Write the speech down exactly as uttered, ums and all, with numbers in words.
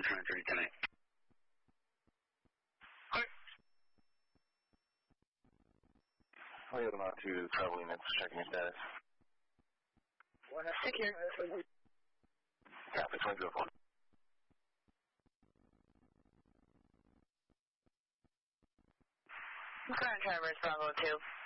one hundred thirty tonight. We have not two travel units checking your status. Secure. Copy, twenty oh four. Ground Traverse Bravo two.